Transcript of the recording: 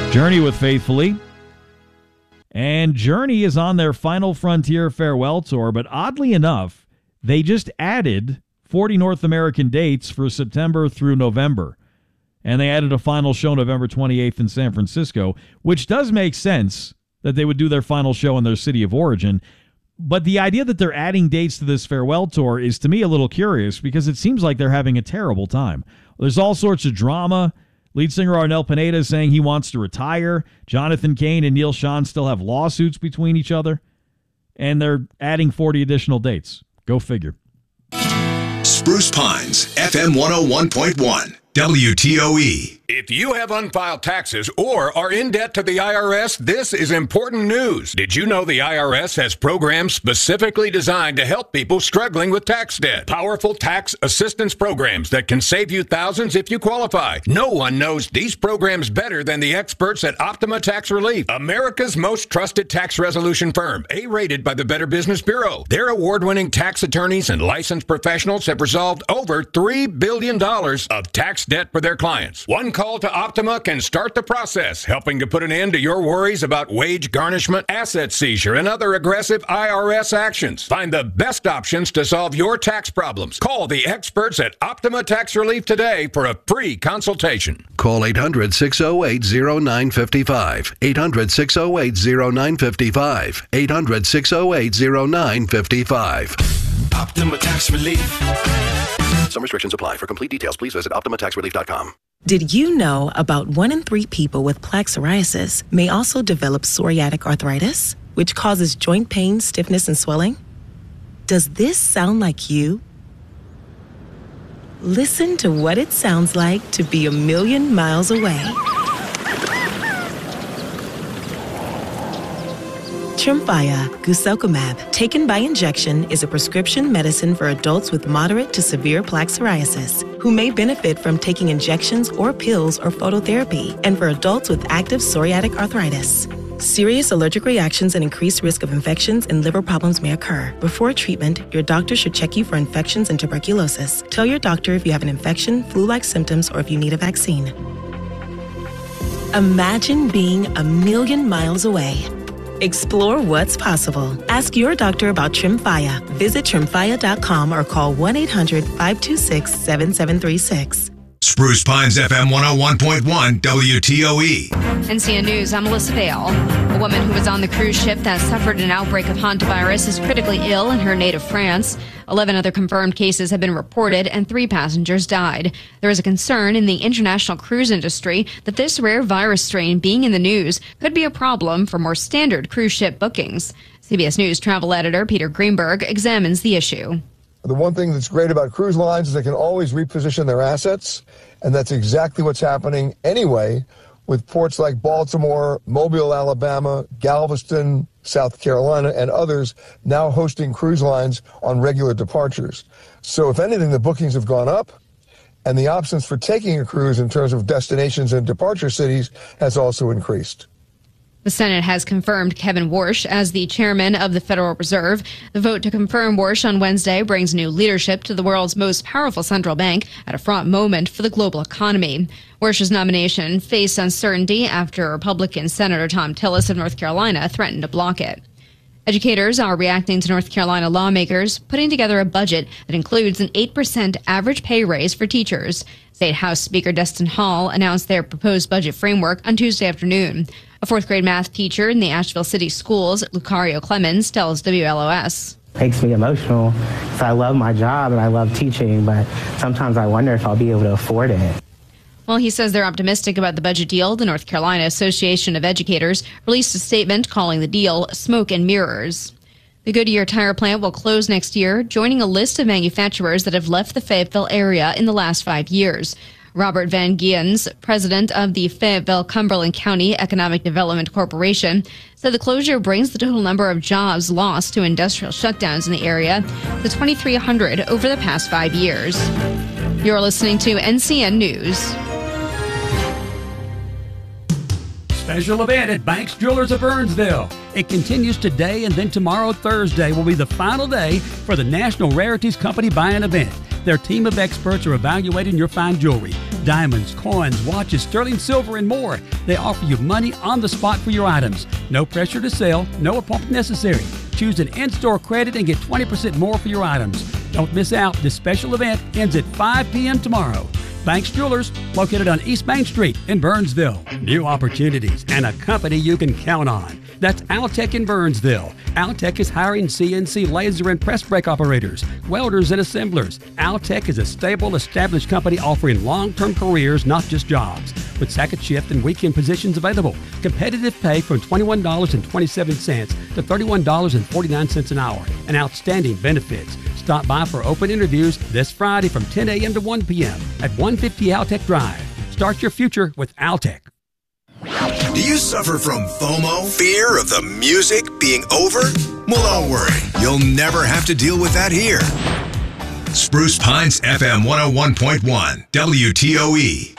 Journey with Faithfully. And Journey is on their Final Frontier farewell tour, but oddly enough, they just added 40 North American dates for September through November. And they added a final show November 28th in San Francisco, which does make sense that they would do their final show in their city of origin. But the idea that they're adding dates to this farewell tour is, to me, a little curious because it seems like they're having a terrible time. There's all sorts of drama. Lead singer Arnel Pineda is saying he wants to retire. Jonathan Cain and Neil Schon still have lawsuits between each other. And they're adding 40 additional dates. Go figure. Spruce Pines, FM 101.1. WTOE. If you have unfiled taxes or are in debt to the IRS, this is important news. Did you know the IRS has programs specifically designed to help people struggling with tax debt? Powerful tax assistance programs that can save you thousands if you qualify. No one knows these programs better than the experts at Optima Tax Relief, America's most trusted tax resolution firm, A-rated by the Better Business Bureau. Their award-winning tax attorneys and licensed professionals have resolved over $3 billion of tax debt for their clients. One call to Optima can start the process, helping to put an end to your worries about wage garnishment, asset seizure, and other aggressive IRS actions. Find the best options to solve your tax problems. Call the experts at Optima Tax Relief today for a free consultation. Call 800-608-0955. 800-608-0955. 800-608-0955. Optima Tax Relief. Some restrictions apply. For complete details, please visit OptimaTaxRelief.com. Did you know about 1 in 3 people with plaque psoriasis may also develop psoriatic arthritis, which causes joint pain, stiffness, and swelling? Does this sound like you? Listen to what it sounds like to be a million miles away. Tremfya guselkumab, taken by injection, is a prescription medicine for adults with moderate to severe plaque psoriasis who may benefit from taking injections or pills or phototherapy, and for adults with active psoriatic arthritis. Serious allergic reactions and increased risk of infections and liver problems may occur. Before treatment, your doctor should check you for infections and tuberculosis. Tell your doctor if you have an infection, flu-like symptoms, or if you need a vaccine. Imagine being a million miles away. Explore what's possible. Ask your doctor about Tremfya. Visit Tremfya.com or call 1-800-526-7736. Spruce Pines FM 101.1 WTOE. NCN News, I'm Melissa Vale. A woman who was on the cruise ship that suffered an outbreak of hantavirus is critically ill in her native France. 11 other confirmed cases have been reported and 3 passengers died. There is a concern in the international cruise industry that this rare virus strain being in the news could be a problem for more standard cruise ship bookings. CBS News travel editor Peter Greenberg examines the issue. The one thing that's great about cruise lines is they can always reposition their assets, and that's exactly what's happening anyway with ports like Baltimore, Mobile, Alabama, Galveston, South Carolina, and others now hosting cruise lines on regular departures. So if anything, the bookings have gone up, and the options for taking a cruise in terms of destinations and departure cities has also increased. The Senate has confirmed Kevin Warsh as the chairman of the Federal Reserve. The vote to confirm Warsh on Wednesday brings new leadership to the world's most powerful central bank at a fraught moment for the global economy. Warsh's nomination faced uncertainty after Republican Senator Thom Tillis of North Carolina threatened to block it. Educators are reacting to North Carolina lawmakers putting together a budget that includes an 8% average pay raise for teachers. State House Speaker Destin Hall announced their proposed budget framework on Tuesday afternoon. A 4th grade math teacher in the Asheville City Schools, Lucario Clemens, tells WLOS. Makes me emotional because I love my job and I love teaching, but sometimes I wonder if I'll be able to afford it. Well, he says they're optimistic about the budget deal. The North Carolina Association of Educators released a statement calling the deal smoke and mirrors. The Goodyear tire plant will close next year, joining a list of manufacturers that have left the Fayetteville area in the last 5 years. Robert Van Giens, president of the Fayetteville-Cumberland County Economic Development Corporation, said the closure brings the total number of jobs lost to industrial shutdowns in the area to 2,300 over the past 5 years. You're listening to NCN News. Special event at Banks Jewelers of Burnsville. It continues today, and then tomorrow, Thursday, will be the final day for the National Rarities Company Buy-In event. Their team of experts are evaluating your fine jewelry, diamonds, coins, watches, sterling silver, and more. They offer you money on the spot for your items. No pressure to sell, no appointment necessary. Choose an in-store credit and get 20% more for your items. Don't miss out. This special event ends at 5 p.m. tomorrow. Banks Jewelers, located on East Main Street in Burnsville. New opportunities and a company you can count on. That's Altec in Burnsville. Altec is hiring CNC laser and press brake operators, welders, and assemblers. Altec is a stable, established company offering long-term careers, not just jobs. With second shift and weekend positions available. Competitive pay from $21.27 to $31.49 an hour. And outstanding benefits. Stop by for open interviews this Friday from 10 a.m. to 1 p.m. at 150 Altec Drive. Start your future with Altec. Do you suffer from FOMO? Fear of the music being over? Well, don't worry. You'll never have to deal with that here. Spruce Pines FM 101.1 WTOE.